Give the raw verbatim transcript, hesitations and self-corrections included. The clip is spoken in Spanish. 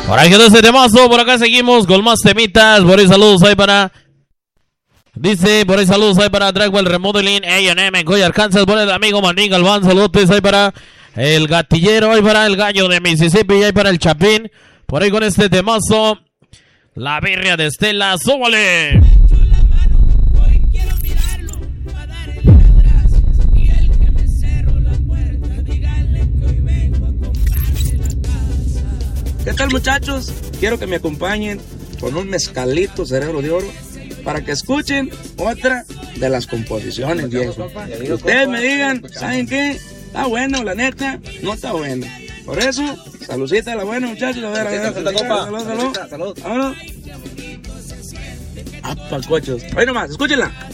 Por ahí quedó ese temazo, por acá seguimos con más temitas. Por ahí saludos ahí para... Dice, por ahí saludos ahí para Dragwell Remodeling, A and M en Coy, Arkansas. Por el amigo Manín Galván, saludos ahí para el Gatillero, ahí para el Gallo de Mississippi y ahí para el Chapín. Por ahí con este temazo, La Birria de Estela, ¡súbale! ¿Qué tal, muchachos? Quiero que me acompañen con un mezcalito Cerebro de Oro para que escuchen otra de las composiciones, viejo. Ustedes me digan, ¿saben qué? ¿Está bueno, la neta? No está bueno. Por eso, saludcita a la buena, muchachos. A ver, a ver, salud, salud, salud. Vámonos. ¡Apa, cochos! Ahí nomás, escúchenla.